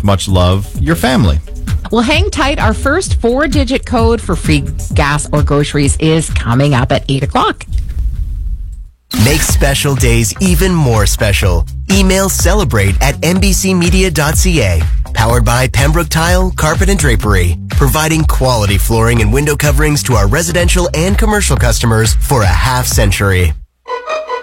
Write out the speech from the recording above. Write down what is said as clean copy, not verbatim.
much love, your family. Well, hang tight. Our first 4-digit code for free gas or groceries is coming up at 8 o'clock. Make special days even more special. Email celebrate@nbcmedia.ca. Powered by Pembroke Tile, Carpet and Drapery. Providing quality flooring and window coverings to our residential and commercial customers for a half century.